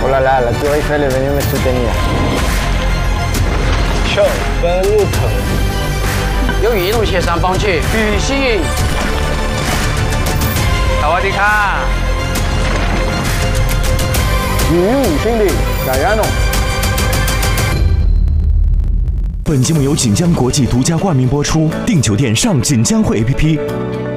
là là, la Tour Eiffel est venue me soutenir. Ciao, benvenuto. 由于一路协商帮助与西。萨瓦迪卡。 兄弟，加油！ 本节目由锦江国际独家冠名播出，订酒店上锦江汇 APP。